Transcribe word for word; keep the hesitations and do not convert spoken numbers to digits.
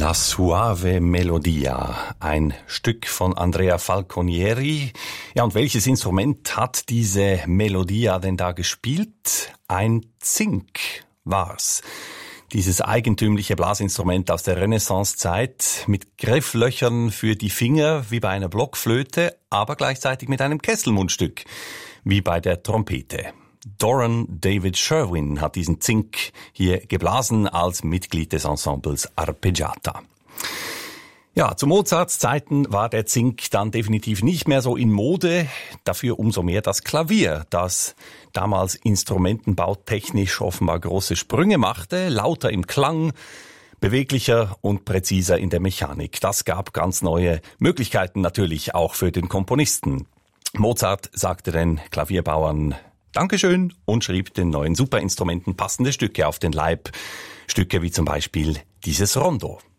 La Suave Melodia, ein Stück von Andrea Falconieri. Ja, und welches Instrument hat diese Melodia denn da gespielt? Ein Zink war's. Dieses eigentümliche Blasinstrument aus der Renaissancezeit mit Grifflöchern für die Finger wie bei einer Blockflöte, aber gleichzeitig mit einem Kesselmundstück wie bei der Trompete. Doran David Sherwin hat diesen Zink hier geblasen als Mitglied des Ensembles Arpeggiata. Ja, zu Mozarts Zeiten war der Zink dann definitiv nicht mehr so in Mode, dafür umso mehr das Klavier, das damals instrumentenbautechnisch offenbar große Sprünge machte, lauter im Klang, beweglicher und präziser in der Mechanik. Das gab ganz neue Möglichkeiten natürlich auch für den Komponisten. Mozart sagte den Klavierbauern Dankeschön und schrieb den neuen Superinstrumenten passende Stücke auf den Leib. Stücke wie zum Beispiel dieses Rondo.